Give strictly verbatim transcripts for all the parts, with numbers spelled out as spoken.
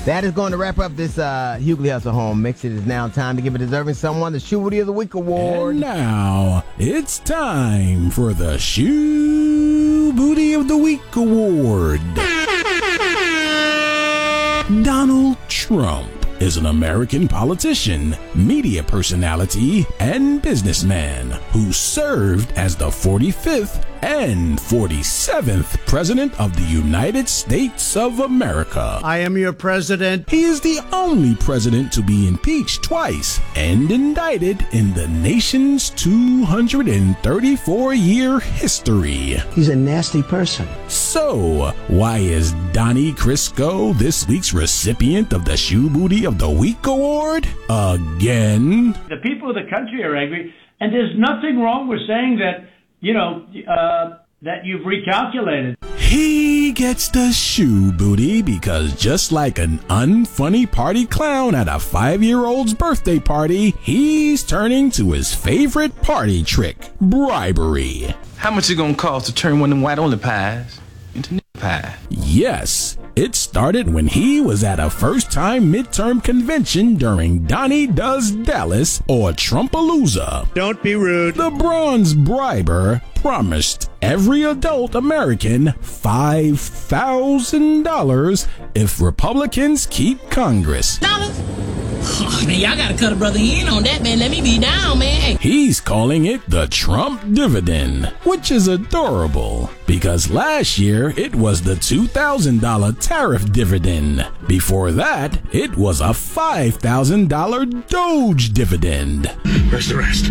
That is going to wrap up this uh, Hughley Hustle Home Mix. It is now time to give a deserving someone the Shoe Booty of the Week award. And now it's time for the Shoe Booty of the Week award. Donald Trump is an American politician, media personality, and businessman who served as the forty-fifth and forty-seventh President of the United States of America. I am your president. He is the only president to be impeached twice and indicted in the nation's two hundred thirty-four year history. He's a nasty person. So, why is Donnie Crisco this week's recipient of the Shoe Booty of the Week award? Again? The people of the country are angry, and there's nothing wrong with saying that, you know, uh, that you've recalculated. He gets the Shoe Booty because just like an unfunny party clown at a five-year-old's birthday party, he's turning to his favorite party trick, bribery. How much it gonna cost to turn one of them white-only pies into nigga pie? Yes, it started when he was at a first-time midterm convention during Donnie Does Dallas or Trumpalooza. Don't be rude. The bronze briber promised every adult American five thousand dollars if Republicans keep Congress. Dollars? Oh, man, y'all gotta cut a brother in on that, man. Let me be down, man. He's calling it the Trump dividend, which is adorable because last year it was the two thousand dollars tariff dividend. Before that, it was a five thousand dollars Doge dividend. Where's the rest?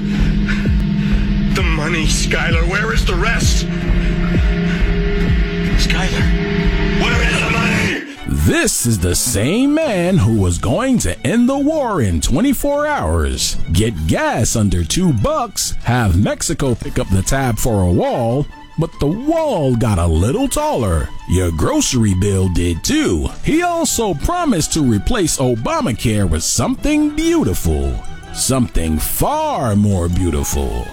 The money, Skylar. Where is the rest? Skylar, where is the money? This is the same man who was going to end the war in twenty-four hours, get gas under two bucks, have Mexico pick up the tab for a wall, but the wall got a little taller. Your grocery bill did too. He also promised to replace Obamacare with something beautiful. Something far more beautiful.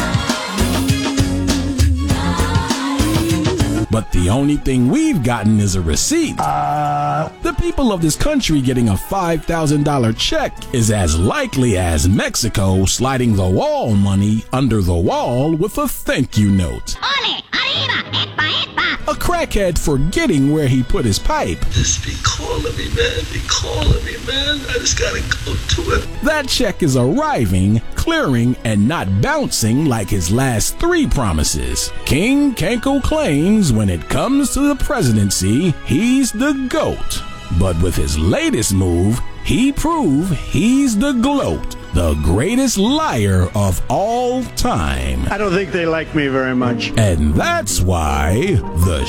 But the only thing we've gotten is a receipt. Uh... The people of this country getting a five thousand dollars check is as likely as Mexico sliding the wall money under the wall with a thank you note. Ole, arriba, epa, epa. A crackhead forgetting where he put his pipe. Just be calling me, man. Be calling me, man. I just gotta go to it. That check is arriving, clearing, and not bouncing like his last three promises. King Kanko claims when it comes to the presidency, he's the GOAT. But with his latest move, he proved he's the gloat, the greatest liar of all time. I don't think they like me very much. And that's why the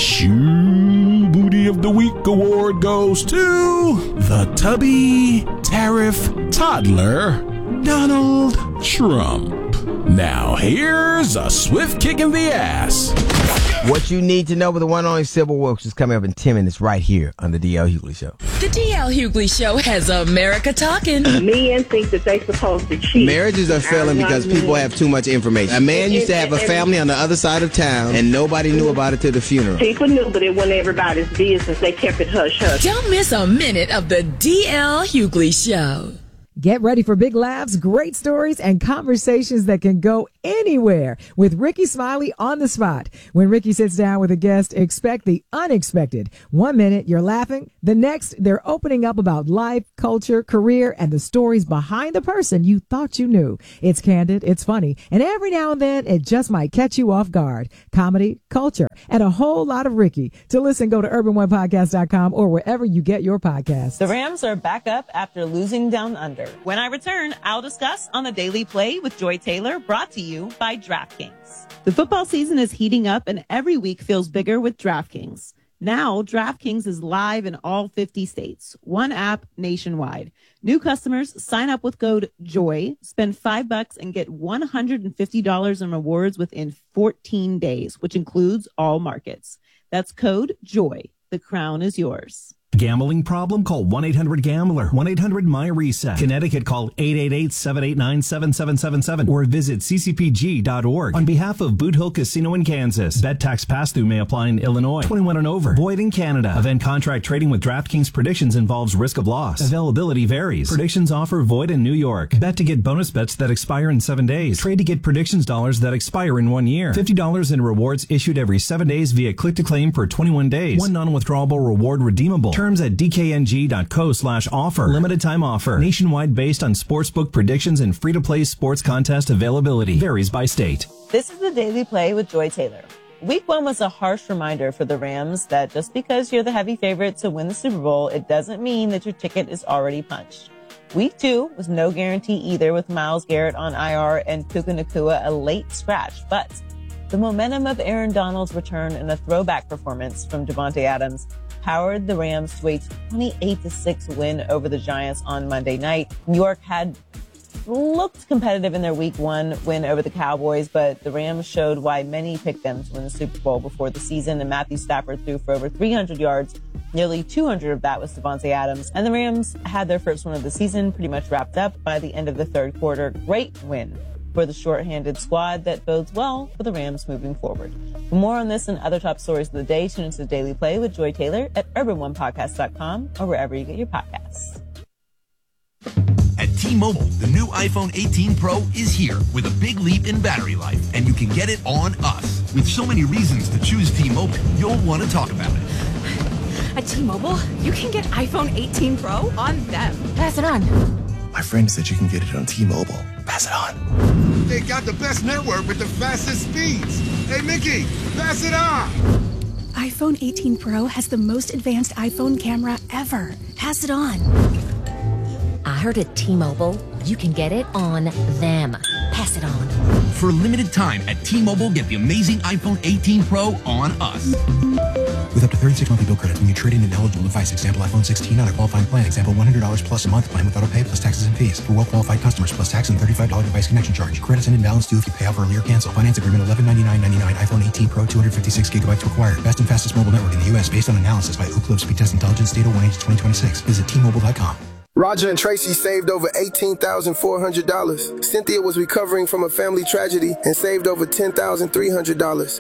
Shoe Booty of the Week award goes to the tubby tariff toddler, Donald Trump. Now here's a swift kick in the ass. What you need to know with the one and only Sybil Wilkes is coming up in ten minutes right here on the D L Hughley Show. The D L Hughley Show has America talking. Men think that they supposed to cheat. Marriages are failing because people have too much information. A man used to have a family on the other side of town, and nobody knew about it till the funeral. People knew, but it wasn't everybody's business. They kept it hush hush. Don't miss a minute of the D L Hughley Show. Get ready for big laughs, great stories, and conversations that can go anywhere with Ricky Smiley on the spot. When Ricky sits down with a guest, expect the unexpected. One minute, you're laughing. The next, they're opening up about life, culture, career, and the stories behind the person you thought you knew. It's candid, it's funny, and every now and then, it just might catch you off guard. Comedy, culture, and a whole lot of Ricky. To listen, go to urban one podcast dot com or wherever you get your podcasts. The Rams are back up after losing down under. When I return, I'll discuss on the Daily Play with Joy Taylor, brought to you by DraftKings. The football season is heating up and every week feels bigger with DraftKings. Now, DraftKings is live in all fifty states. One app nationwide. New customers sign up with code JOY, spend five bucks and get one hundred fifty dollars in rewards within fourteen days, which includes all markets. That's code JOY. The crown is yours. Gambling problem? Call one eight hundred gambler. one eight hundred my reset. Connecticut, call eight eight eight, seven eight nine, seven seven seven seven or visit c c p g dot org. On behalf of Boot Hill Casino in Kansas, bet tax pass-through may apply in Illinois. twenty-one and over. Void in Canada. Event contract trading with DraftKings Predictions involves risk of loss. Availability varies. Predictions offer void in New York. Bet to get bonus bets that expire in seven days. Trade to get predictions dollars that expire in one year. fifty dollars in rewards issued every seven days via click-to-claim for twenty-one days. One non-withdrawable reward redeemable. Terms at d k n g dot co slash offer. Limited time offer. Nationwide based on sportsbook predictions and free-to-play sports contest availability. Varies by state. This is the Daily Play with Joy Taylor. Week one was a harsh reminder for the Rams that just because you're the heavy favorite to win the Super Bowl, it doesn't mean that your ticket is already punched. Week two was no guarantee either, with Myles Garrett on I R and Puka Nacua a late scratch. But the momentum of Aaron Donald's return and a throwback performance from Devontae Adams powered the Rams to a twenty-eight to six win over the Giants on Monday night. New York had looked competitive in their week one win over the Cowboys, but the Rams showed why many picked them to win the Super Bowl before the season, and Matthew Stafford threw for over three hundred yards. Nearly two hundred of that was Devontae Adams, and the Rams had their first win of the season pretty much wrapped up by the end of the third quarter. Great win for the short-handed squad that bodes well for the Rams moving forward. For more on this and other top stories of the day, tune into the Daily Play with Joy Taylor at urban one podcast dot com or wherever you get your podcasts. At T-Mobile, the new iPhone eighteen Pro is here with a big leap in battery life, and you can get it on us. With so many reasons to choose T-Mobile, you'll want to talk about it. At T-Mobile, you can get iPhone eighteen Pro on them. Pass it on. My friend said you can get it on T-Mobile. Pass it on. They got the best network with the fastest speeds. Hey, Mickey, pass it on. iPhone eighteen Pro has the most advanced iPhone camera ever. Pass it on. I heard at T-Mobile, you can get it on them. Pass it on. For a limited time at T-Mobile, get the amazing iPhone eighteen Pro on us. With up to thirty-six monthly bill credits when you trade in an eligible device. Example iPhone sixteen on a qualifying plan. Example one hundred dollars plus a month plan with auto pay plus taxes and fees. For well-qualified customers plus tax and thirty-five dollars device connection charge. Credits and imbalance due if you pay off early or cancel. Finance agreement eleven ninety-nine ninety-nine. iPhone eighteen Pro two hundred fifty-six gigabytes required. Best and fastest mobile network in the U S based on analysis by Ookla Speed Test Intelligence. Data one H twenty twenty-six. Visit T Mobile dot com. Roger and Tracy saved over eighteen thousand four hundred dollars. Cynthia was recovering from a family tragedy and saved over ten thousand three hundred dollars.